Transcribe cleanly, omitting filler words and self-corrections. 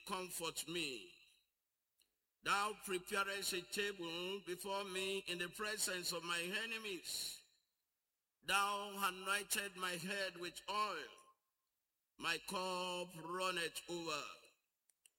comfort me. Thou preparest a table before me in the presence of my enemies. Thou anointed my head with oil. My cup runneth over.